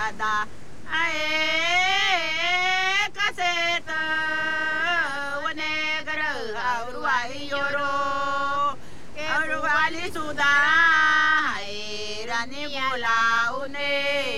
da ae kaseta wane gara auruai yoro auruali suda ae rani mula une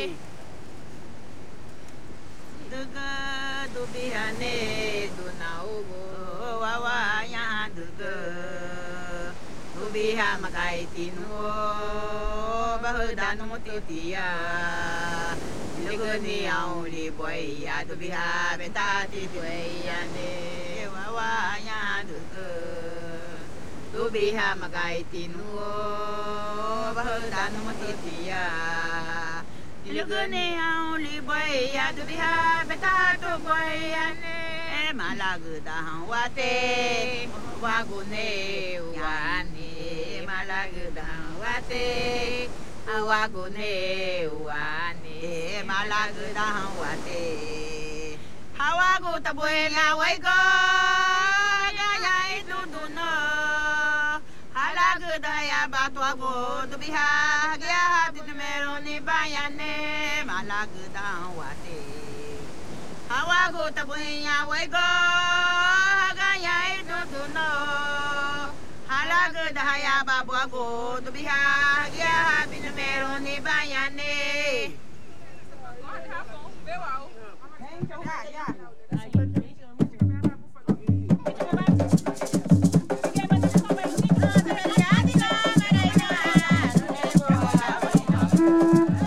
duga dubihane dunaugo wawa ya duga dubiha makai tinu bahudanu titia Luguni auli boya dubiha betati boya ne wawa ya duga dubiha makai tinu bahudanu titia Luguni auli boya dubiha betatu boya ne malaguda wate wagune wane malaguda wate awagune wane malaguda wate hawagu tabuela waigo ya ya duduno halaguda ya batwago dubiha ya dinmero ni bayane malaguda wate hawagu tabuya waigo gaya duduno halagu dahaya babuago dubiha ya binumero ni bayane ya